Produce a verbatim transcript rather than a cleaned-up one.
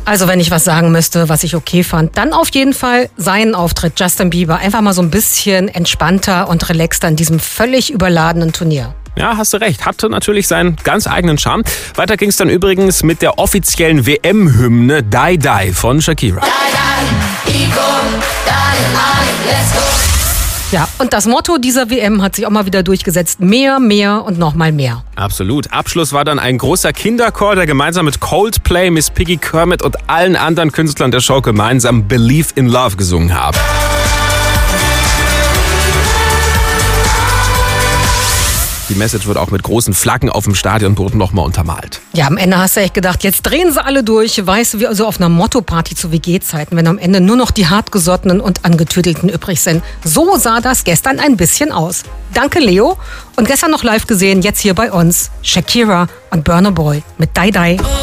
Also wenn ich was sagen müsste, was ich okay fand, dann auf jeden Fall seinen Auftritt, Justin Bieber. Einfach mal so ein bisschen entspannter und relaxter in diesem völlig überladenen Turnier. Ja, hast du recht. Hatte natürlich seinen ganz eigenen Charme. Weiter ging es dann übrigens mit der offiziellen W M-Hymne Die Die von Shakira. Die, die, Iko, die, let's go. Ja, und das Motto dieser W M hat sich auch mal wieder durchgesetzt. Mehr, mehr und nochmal mehr. Absolut. Abschluss war dann ein großer Kinderchor, der gemeinsam mit Coldplay, Miss Piggy, Kermit und allen anderen Künstlern der Show gemeinsam Believe in Love gesungen haben. Die Message wird auch mit großen Flaggen auf dem Stadionboden nochmal untermalt. Ja, am Ende hast du echt gedacht, jetzt drehen sie alle durch. Weißt du, wie also auf einer Motto-Party zu W G-Zeiten, wenn am Ende nur noch die hartgesottenen und angetüdelten übrig sind. So sah das gestern ein bisschen aus. Danke, Leo. Und gestern noch live gesehen, jetzt hier bei uns, Shakira und Burna Boy mit Die Die.